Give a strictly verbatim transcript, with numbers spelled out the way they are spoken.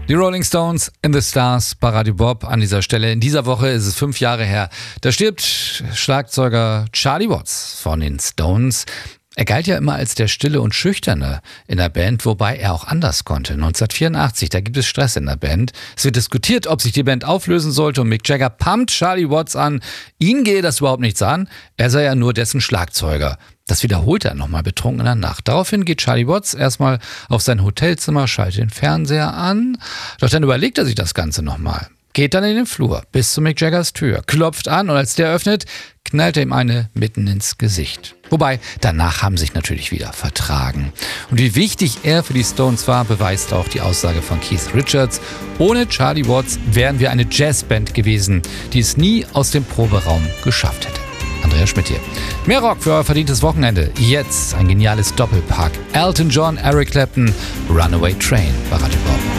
Die Rolling Stones in the Stars bei Radio Bob an dieser Stelle. In dieser Woche ist es fünf Jahre her. Da stirbt Schlagzeuger Charlie Watts von den Stones. Er galt ja immer als der Stille und Schüchterne in der Band, wobei er auch anders konnte. neunzehnhundertvierundachtzig, da gibt es Stress in der Band. Es wird diskutiert, ob sich die Band auflösen sollte und Mick Jagger pumpt Charlie Watts an. Ihn gehe das überhaupt nichts an. Er sei ja nur dessen Schlagzeuger. Das wiederholt er nochmal betrunken in der Nacht. Daraufhin geht Charlie Watts erstmal auf sein Hotelzimmer, schaltet den Fernseher an. Doch dann überlegt er sich das Ganze nochmal. Geht dann in den Flur bis zu Mick Jaggers Tür, klopft an und als der öffnet, knallt er ihm eine mitten ins Gesicht. Wobei, danach haben sich natürlich wieder vertragen. Und wie wichtig er für die Stones war, beweist auch die Aussage von Keith Richards. Ohne Charlie Watts wären wir eine Jazzband gewesen, die es nie aus dem Proberaum geschafft hätte. Andreas Schmidt hier. Mehr Rock für euer verdientes Wochenende. Jetzt ein geniales Doppelpack. Elton John, Eric Clapton, Runaway Train bei Radio Bob.